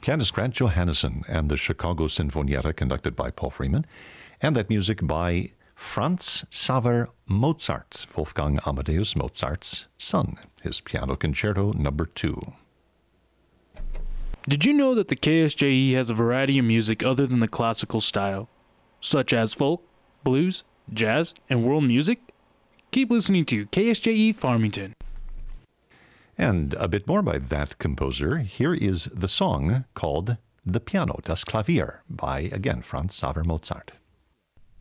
pianist Grant Johannesson and the Chicago Sinfonietta conducted by Paul Freeman, and that music by Franz Xaver Mozart, Wolfgang Amadeus Mozart's son, his Piano Concerto No. 2. Did you know that the KSJE has a variety of music other than the classical style, such as folk, blues, jazz, and world music? Keep listening to KSJE Farmington. And a bit more by that composer. Here is the song called The Piano, Das Klavier, by, again, Franz Xaver Mozart.